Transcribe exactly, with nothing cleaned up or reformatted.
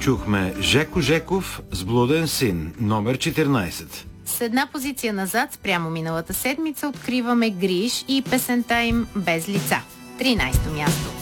чухме Жеко Жеков с Блуден син, номер четиринайсет. С една позиция назад спрямо миналата седмица откриваме Гриш и песента им Без лица. тринайсето място.